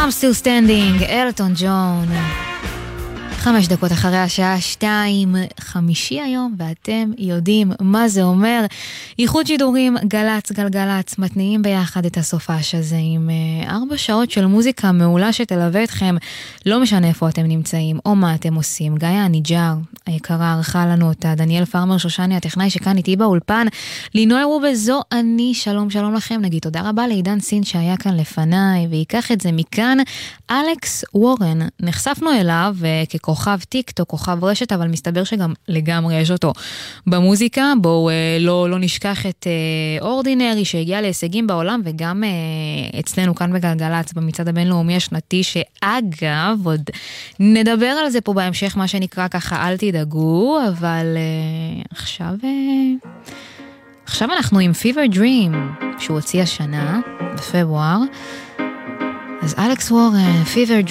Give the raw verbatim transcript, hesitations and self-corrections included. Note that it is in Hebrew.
I'm still standing, אלטון ג'ון. חמש דקות אחרי השעה שתיים, חמישי היום, ואתם יודעים מה זה אומר. ייחוד שידורים, גלץ, גלגלץ, מתניעים ביחד את הסופש הזה עם uh, ארבע שעות של מוזיקה מעולה שתלווה אתכם, לא משנה איפה אתם נמצאים או מה אתם עושים. גיא הניג'ר, היקרה, ערכה לנו אותה, דניאל פרמר שושני, הטכנאי שכאן איתי באולפן, לינוי רובזו, אני, שלום שלום לכם, נגיד תודה רבה לעידן סין שהיה כאן לפניי, ויקח את זה מכאן, אלכס וורן, נחשפנו אליו uh, ככוח כוכב טיקטוק, כוכב רשת, אבל מסתבר שגם לגמרי יש אותו במוזיקה. בואו אה, לא, לא נשכח את אה, אורדינרי שהגיע להישגים בעולם, וגם אה, אצלנו כאן בגלגלץ במצעד הבינלאומי השנתי, שאגב, עוד נדבר על זה פה בהמשך, מה שנקרא ככה, אל תדאגו, אבל אה, עכשיו, אה, עכשיו אנחנו עם Fever Dream, שהוא הוציא השנה, בפברואר. אז אלכס וורן, Fever